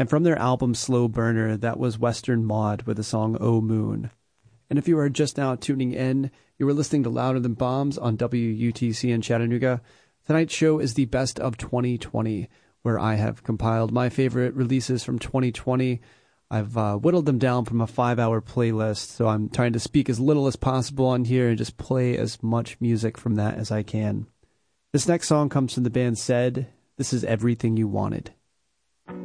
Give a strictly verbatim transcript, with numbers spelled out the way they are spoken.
And from their album Slow Burner, that was Western Mod with the song Oh Moon. And if you are just now tuning in, you were listening to Louder Than Bombs on W U T C in Chattanooga. Tonight's show is the Best of twenty twenty, where I have compiled my favorite releases from twenty twenty. I've uh, whittled them down from a five-hour playlist, so I'm trying to speak as little as possible on here and just play as much music from that as I can. This next song comes from the band Said. This is Everything You Wanted.